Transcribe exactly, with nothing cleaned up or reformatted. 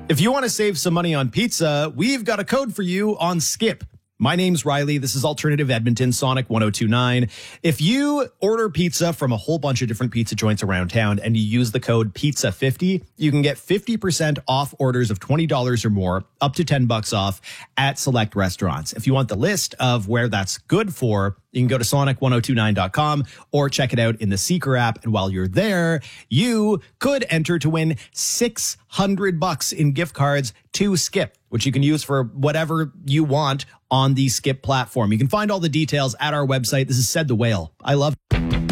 If you want to save some money on pizza, we've got a code for you on Skip. My name's Riley. This is Alternative Edmonton, Sonic one oh two nine. If you order pizza from a whole bunch of different pizza joints around town and you use the code pizza fifty, you can get fifty percent off orders of twenty dollars or more, up to ten bucks off at select restaurants. If you want the list of where that's good for, you can go to sonic one oh two nine dot com or check it out in the Seeker app. And while you're there, you could enter to win six hundred bucks in gift cards to Skip, which you can use for whatever you want on the Skip platform. You can find all the details at our website. This is Said the Whale. I love it.